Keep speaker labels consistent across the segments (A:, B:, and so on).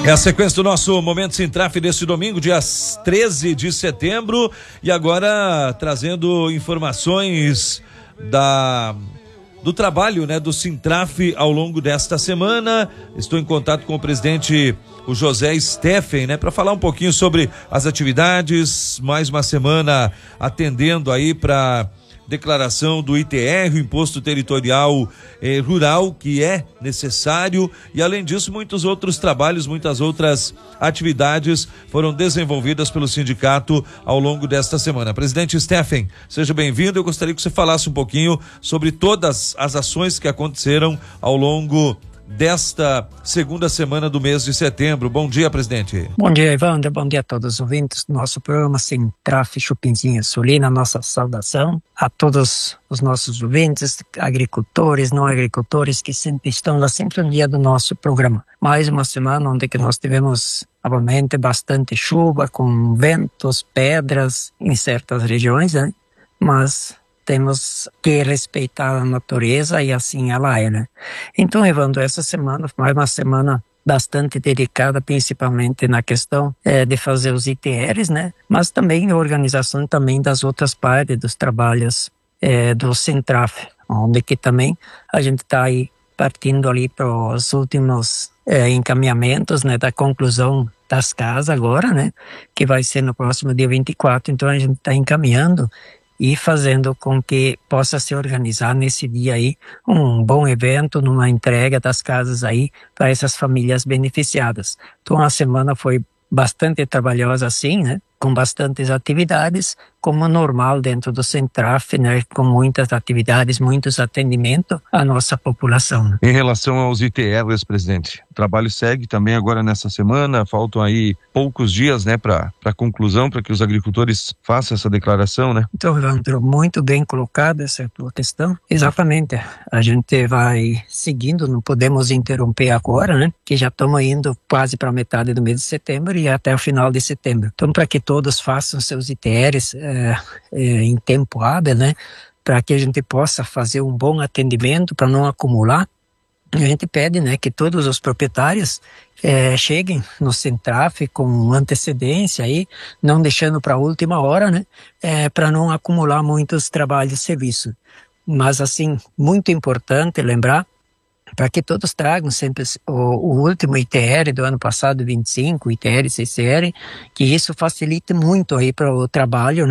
A: É a sequência do nosso Momento Sintraf deste domingo, dia 13 de setembro, e agora trazendo informações do trabalho, do Sintraf ao longo desta semana. Estou em contato com o presidente, o José Steffen, para falar um pouquinho sobre as atividades. Mais uma semana atendendo aí para declaração do ITR, o Imposto Territorial Rural, que é necessário, e além disso muitos outros trabalhos, muitas outras atividades foram desenvolvidas pelo sindicato ao longo desta semana. Presidente Steffen, seja bem-vindo. Eu gostaria que você falasse um pouquinho sobre todas as ações que aconteceram ao longo desta segunda semana do mês de setembro. Bom dia, presidente.
B: Bom dia, Evandro. Bom dia a todos os ouvintes do nosso programa Sintraf Chupinzinho Sulina. Nossa saudação a todos os nossos ouvintes, agricultores, não agricultores, que sempre estão na sintonia do nosso programa. Mais uma semana onde que nós tivemos novamente bastante chuva, com ventos, pedras em certas regiões, mas temos que respeitar a natureza e assim ela é, Então, Evandro, essa semana foi uma semana bastante dedicada principalmente na questão de fazer os ITRs, Mas também a organização também das outras partes dos trabalhos do Sintraf, onde que também a gente está aí partindo ali para os últimos encaminhamentos, da conclusão das casas agora, Que vai ser no próximo dia 24, então a gente está encaminhando e fazendo com que possa se organizar nesse dia aí um bom evento, numa entrega das casas aí para essas famílias beneficiadas. Então a semana foi bastante trabalhosa assim, com bastantes atividades, como normal dentro do Sintraf, com muitas atividades, muitos atendimentos à nossa população.
C: Em relação aos ITRs, presidente, o trabalho segue também agora nessa semana, faltam aí poucos dias, para a conclusão, para que os agricultores façam essa declaração,
B: Então, Evandro, muito bem colocada essa tua questão. Exatamente, a gente vai seguindo, não podemos interromper agora, que já estamos indo quase para a metade do mês de setembro e até o final de setembro. Então, para que todos façam seus ITRs em tempo hábil, para que a gente possa fazer um bom atendimento, para não acumular, a gente pede, que todos os proprietários cheguem no Sintraf com antecedência aí, não deixando para a última hora, para não acumular muitos trabalhos de serviço. Mas assim, muito importante lembrar para que todos tragam sempre o último ITR do ano passado, 25, ITR, CCR, que isso facilite muito aí para o trabalho,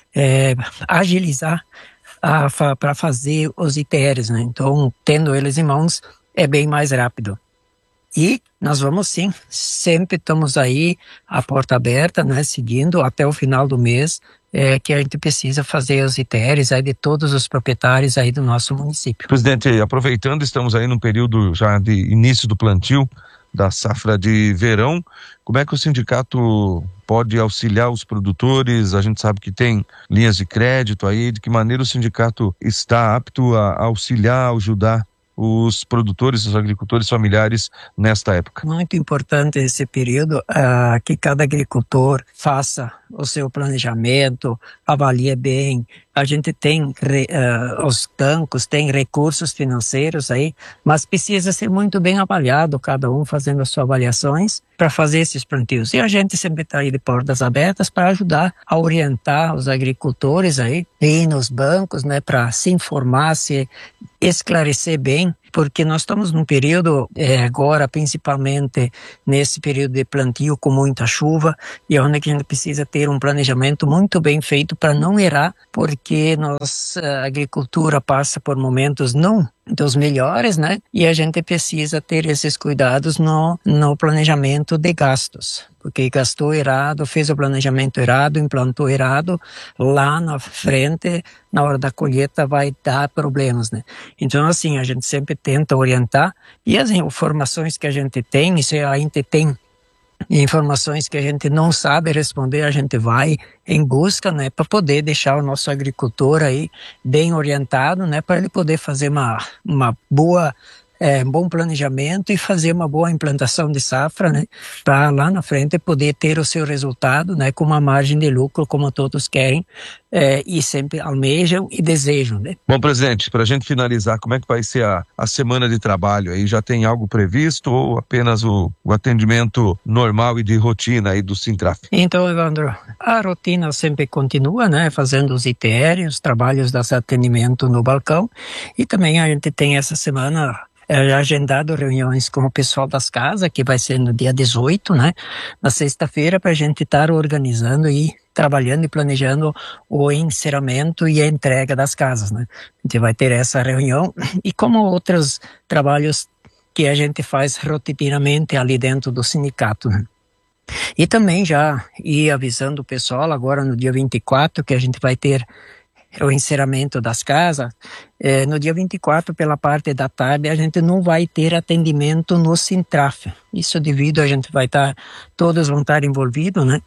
B: agilizar para fazer os ITRs, Então, tendo eles em mãos, é bem mais rápido. E nós vamos sim, sempre estamos aí, a porta aberta, seguindo até o final do mês, que a gente precisa fazer os ITRs aí de todos os proprietários aí do nosso município.
C: Presidente, aproveitando, estamos aí num período já de início do plantio da safra de verão, como é que o sindicato pode auxiliar os produtores? A gente sabe que tem linhas de crédito aí, de que maneira o sindicato está apto a auxiliar, ajudar os produtores, os agricultores familiares nesta época?
B: Muito importante esse período, que cada agricultor faça o seu planejamento, avalie bem. A gente tem os bancos, tem recursos financeiros aí, mas precisa ser muito bem avaliado, cada um fazendo as suas avaliações para fazer esses plantios. E a gente sempre está aí de portas abertas para ajudar a orientar os agricultores aí, ir nos bancos, para se informar, se esclarecer bem, porque nós estamos num período, agora principalmente nesse período de plantio com muita chuva, e onde a gente precisa ter um planejamento muito bem feito para não errar, porque nossa agricultura passa por momentos não dos melhores, E a gente precisa ter esses cuidados no planejamento de gastos, porque gastou errado, fez o planejamento errado, implantou errado, lá na frente, na hora da colheita, vai dar problemas, Então, assim, a gente sempre tenta orientar, e as informações que a gente tem, e se a gente tem informações que a gente não sabe responder, a gente vai em busca, para poder deixar o nosso agricultor aí bem orientado, para ele poder fazer uma boa um bom planejamento e fazer uma boa implantação de safra, né, para lá na frente poder ter o seu resultado, né, com uma margem de lucro como todos querem e sempre almejam e desejam, né?
C: Bom, presidente, para a gente finalizar, como é que vai ser a semana de trabalho aí? Já tem algo previsto ou apenas o atendimento normal e de rotina aí do Sintraf?
B: Então, Evandro, a rotina sempre continua, né, fazendo os ITR, os trabalhos de atendimento no balcão, e também a gente tem essa semana agendado reuniões com o pessoal das casas, que vai ser no dia 18, né, na sexta-feira, para a gente estar organizando e trabalhando e planejando o encerramento e a entrega das casas, né. A gente vai ter essa reunião e como outros trabalhos que a gente faz rotineiramente ali dentro do sindicato, né. E também já ir avisando o pessoal agora no dia 24 que a gente vai ter o encerramento das casas. No dia 24, pela parte da tarde, a gente não vai ter atendimento no Sintraf. Isso devido a gente vai estar, todos vão estar envolvidos, né?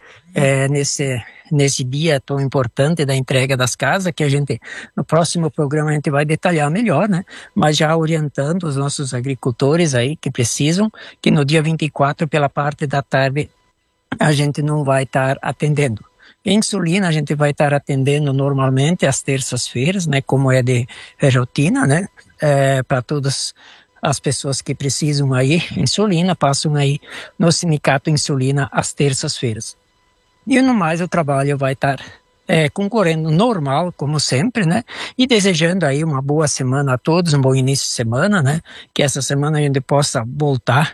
B: Nesse dia tão importante da entrega das casas, que a gente, no próximo programa a gente vai detalhar melhor, né? Mas já orientando os nossos agricultores aí que precisam, que no dia 24, pela parte da tarde, a gente não vai estar atendendo. Em Sulina, a gente vai estar atendendo normalmente às terças-feiras, né, como é de rotina, né, para todas as pessoas que precisam aí em Sulina, passam aí no sindicato em Sulina às terças-feiras. E no mais, o trabalho vai estar concorrendo normal, como sempre, né, e desejando aí uma boa semana a todos, um bom início de semana, né, que essa semana a gente possa voltar,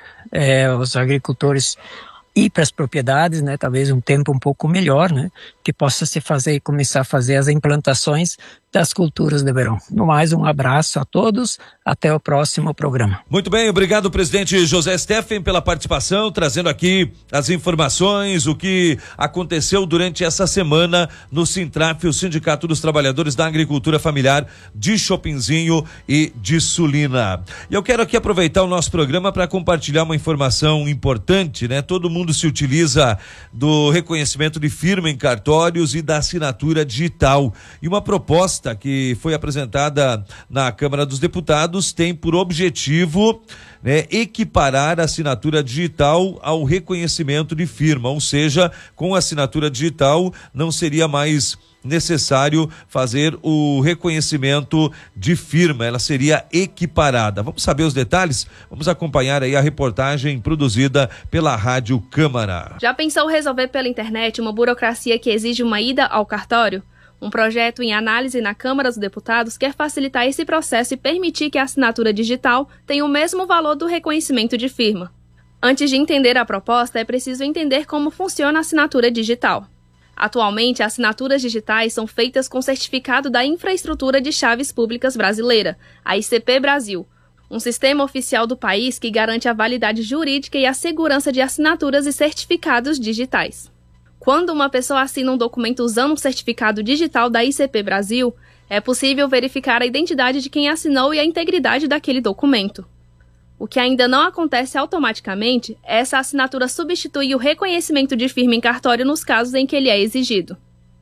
B: os agricultores ir para as propriedades, né, talvez um tempo um pouco melhor, né, que possa se fazer e começar a fazer as implantações das culturas de verão. No mais, um abraço a todos, até o próximo programa.
A: Muito bem, obrigado presidente José Steffen pela participação, trazendo aqui as informações, o que aconteceu durante essa semana no Sintraf, o Sindicato dos Trabalhadores da Agricultura Familiar de Chopinzinho e de Sulina. E eu quero aqui aproveitar o nosso programa para compartilhar uma informação importante, né? Todo mundo se utiliza do reconhecimento de firma em cartórios e da assinatura digital. E uma proposta que foi apresentada na Câmara dos Deputados tem por objetivo, né, equiparar a assinatura digital ao reconhecimento de firma, ou seja, com a assinatura digital não seria mais necessário fazer o reconhecimento de firma, ela seria equiparada. Vamos saber os detalhes? Vamos acompanhar aí a reportagem produzida pela Rádio Câmara.
D: Já pensou resolver pela internet uma burocracia que exige uma ida ao cartório? Um projeto em análise na Câmara dos Deputados quer facilitar esse processo e permitir que a assinatura digital tenha o mesmo valor do reconhecimento de firma. Antes de entender a proposta, é preciso entender como funciona a assinatura digital. Atualmente, assinaturas digitais são feitas com certificado da Infraestrutura de Chaves Públicas Brasileira, a ICP Brasil, um sistema oficial do país que garante a validade jurídica e a segurança de assinaturas e certificados digitais. Quando uma pessoa assina um documento usando um certificado digital da ICP Brasil, é possível verificar a identidade de quem assinou e a integridade daquele documento. O que ainda não acontece automaticamente, essa assinatura substitui o reconhecimento de firma em cartório nos casos em que ele é exigido.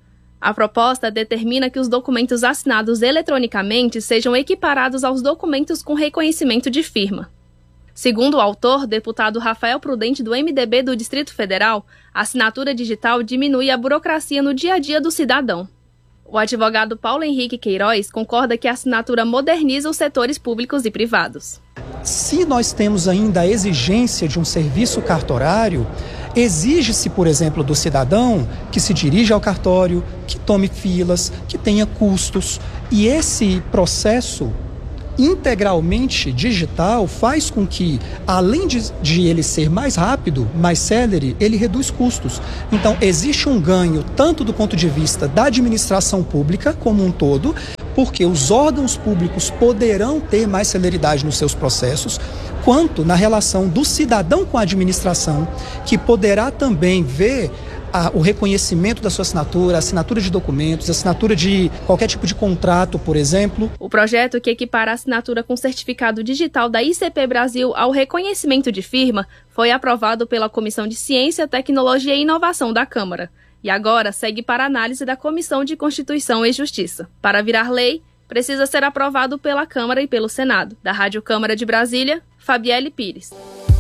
D: A proposta determina que os documentos assinados eletronicamente sejam equiparados aos documentos com reconhecimento de firma. Segundo o autor, deputado Rafael Prudente do MDB do Distrito Federal, a assinatura digital diminui a burocracia no dia a dia do cidadão. O advogado Paulo Henrique Queiroz concorda que a assinatura moderniza os setores públicos e privados.
E: Se nós temos ainda a exigência de um serviço cartorário, exige-se, por exemplo, do cidadão que se dirija ao cartório, que tome filas, que tenha custos. E esse processo integralmente digital faz com que, além de ele ser mais rápido, mais célere, ele reduz custos. Então, existe um ganho tanto do ponto de vista da administração pública como um todo, porque os órgãos públicos poderão ter mais celeridade nos seus processos, quanto na relação do cidadão com a administração, que poderá também ver o reconhecimento da sua assinatura, assinatura de documentos, assinatura de qualquer tipo de contrato, por exemplo.
D: O projeto que equipara a assinatura com certificado digital da ICP Brasil ao reconhecimento de firma foi aprovado pela Comissão de Ciência, Tecnologia e Inovação da Câmara e agora segue para análise da Comissão de Constituição e Justiça. Para virar lei, precisa ser aprovado pela Câmara e pelo Senado. Da Rádio Câmara de Brasília, Fabielle Pires.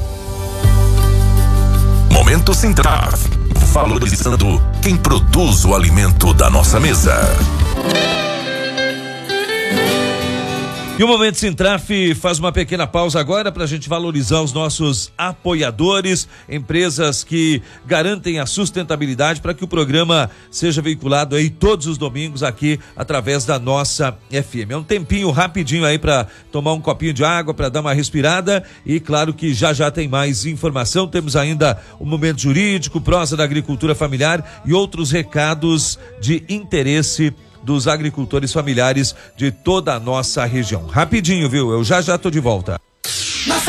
F: Momento Sintraf, valorizando quem produz o alimento da nossa mesa.
A: E o Momento Sintraf faz uma pequena pausa agora para a gente valorizar os nossos apoiadores, empresas que garantem a sustentabilidade para que o programa seja veiculado aí todos os domingos aqui através da nossa FM. É um tempinho rapidinho aí para tomar um copinho de água, para dar uma respirada e claro que já tem mais informação. Temos ainda o Momento Jurídico, Prosa da Agricultura Familiar e outros recados de interesse dos agricultores familiares de toda a nossa região. Rapidinho, viu? Eu já tô de volta.